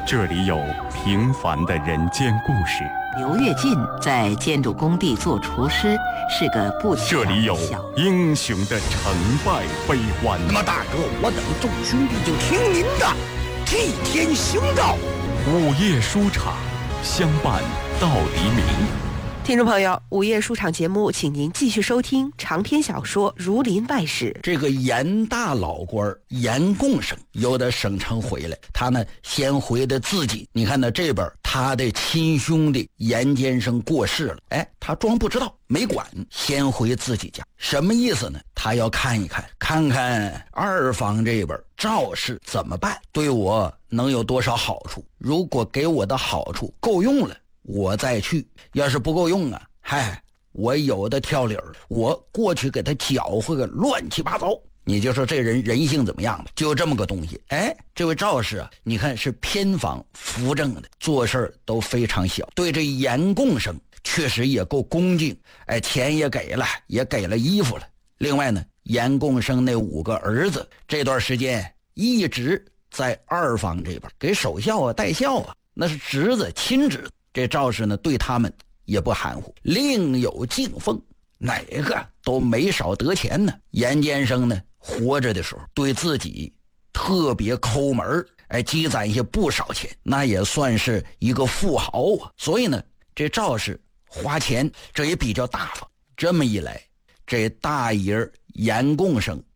这里有平凡的人间故事， 刘跃进在建筑工地做厨师，是个不起眼的这里有小英雄的成败悲欢。 那么大哥，我等众兄弟就听您的，替天行道。 午夜书场，相伴到黎明。 听众朋友，午夜书场节目，请您继续收听长篇小说《儒林外史》。 这个严大老官严贡生由得省城回来，他呢先回的自己。你看呢这边他的亲兄弟严监生过世了，他装不知道，没管，先回自己家。什么意思呢？他要看一看，看看二房这边赵氏怎么办，对我能有多少好处。如果给我的好处够用了，我再去；要是不够用啊，我有的挑理儿，我过去给他搅和个乱七八糟。你就说这人性怎么样吧，就这么个东西。这位赵氏啊，你看是偏房扶正的，做事都非常小，对这严贡生确实也够恭敬，钱也给了，也给了衣服了。另外呢，严贡生那5个儿子这段时间一直在二房这边给守孝啊、带孝啊，那是侄子亲侄子。这赵氏呢对他们也不含糊，另有敬奉，哪个都没少得钱呢。严监生呢活着的时候对自己特别抠门，积攒下不少钱，那也算是一个富豪啊。所以呢这赵氏花钱这也比较大方。这么一来，这大爷严贡生